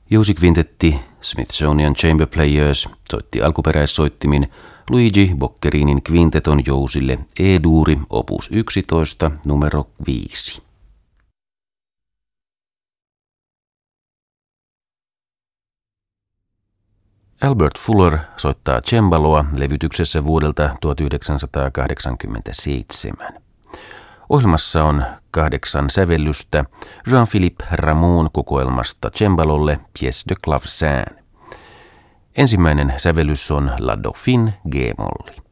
Jousikvintetti Smithsonian Chamber Players soitti alkuperäissoittimin Luigi Boccherinin kvinteton jousille E-duuri opus 11 numero 5. Albert Fuller soittaa cembaloa levytyksessä vuodelta 1987. Ohjelmassa on 8 sävellystä Jean-Philippe Rameau'n kokoelmasta cembalolle Pièce de clavecin. Ensimmäinen sävellys on La Dauphine G-molli.